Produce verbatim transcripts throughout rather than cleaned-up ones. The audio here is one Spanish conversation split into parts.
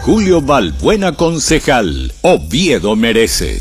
Julio Balbuena, concejal. Oviedo merece.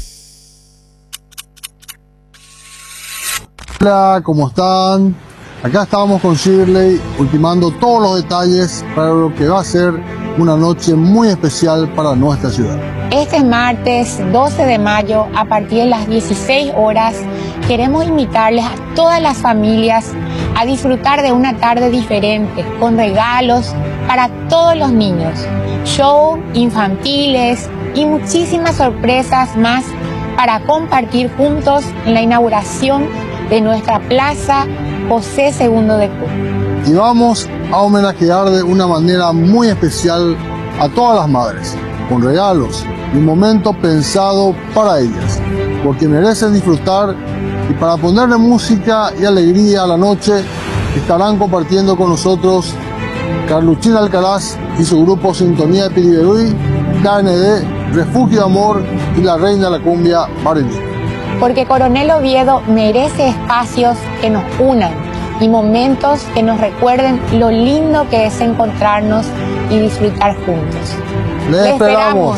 Hola, ¿cómo están? Acá estamos con Shirley, ultimando todos los detalles para lo que va a ser una noche muy especial para nuestra ciudad. Este martes doce de mayo, a partir de las dieciséis horas, queremos invitarles a todas las familias a disfrutar de una tarde diferente, con regalos para todos los niños, show infantiles y muchísimas sorpresas más para compartir juntos en la inauguración de nuestra Plaza José segundo de Cusco. Y vamos a homenajear de una manera muy especial a todas las madres, con regalos y un momento pensado para ellas, porque merecen disfrutar. Y para ponerle música y alegría a la noche, estarán compartiendo con nosotros Carluchín Alcaraz y su grupo Sintonía de Piribebuy, K N D, Refugio de Amor y la Reina de la Cumbia, Marilyn. Porque Coronel Oviedo merece espacios que nos unan y momentos que nos recuerden lo lindo que es encontrarnos y disfrutar juntos. ¡Les esperamos!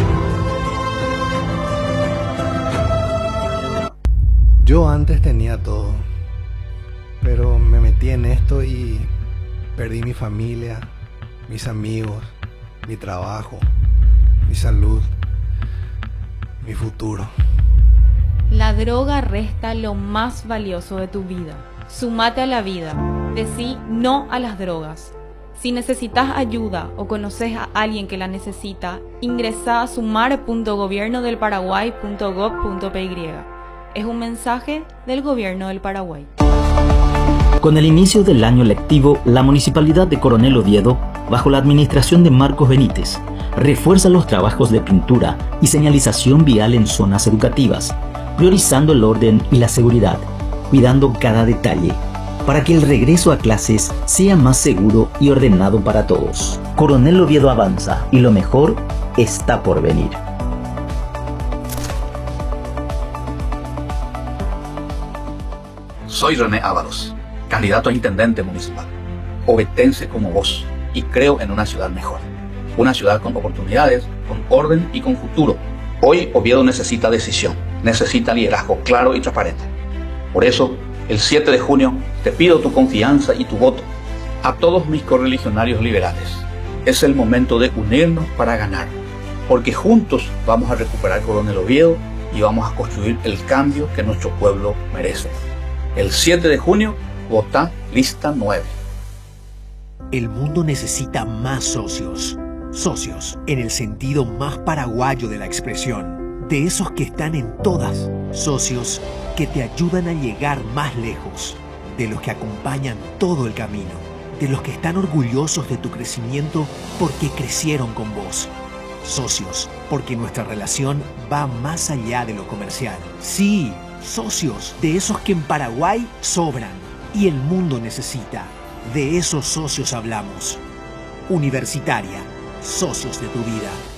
Yo antes tenía todo, pero me metí en esto y perdí mi familia, mis amigos, mi trabajo, mi salud, mi futuro. La droga resta lo más valioso de tu vida. Sumate a la vida. Decí no a las drogas. Si necesitas ayuda o conoces a alguien que la necesita, ingresa a sumar punto gobierno del paraguay punto gob punto p y. Es un mensaje del Gobierno del Paraguay. Con el inicio del año lectivo, la Municipalidad de Coronel Oviedo, bajo la administración de Marcos Benítez, refuerza los trabajos de pintura y señalización vial en zonas educativas, priorizando el orden y la seguridad, cuidando cada detalle, para que el regreso a clases sea más seguro y ordenado para todos. Coronel Oviedo avanza y lo mejor está por venir. Soy René Ábalos, candidato a intendente municipal, ovetense como vos, y creo en una ciudad mejor. Una ciudad con oportunidades, con orden y con futuro. Hoy Oviedo necesita decisión, necesita liderazgo claro y transparente. Por eso, el siete de junio, te pido tu confianza y tu voto. A todos mis correligionarios liberales, es el momento de unirnos para ganar, porque juntos vamos a recuperar Coronel Oviedo y vamos a construir el cambio que nuestro pueblo merece. El siete de junio, vota lista nueve. El mundo necesita más socios. Socios, en el sentido más paraguayo de la expresión. De esos que están en todas. Socios que te ayudan a llegar más lejos. De los que acompañan todo el camino. De los que están orgullosos de tu crecimiento porque crecieron con vos. Socios, porque nuestra relación va más allá de lo comercial. Sí, socios, de esos que en Paraguay sobran y el mundo necesita. De esos socios hablamos. Universitaria, socios de tu vida.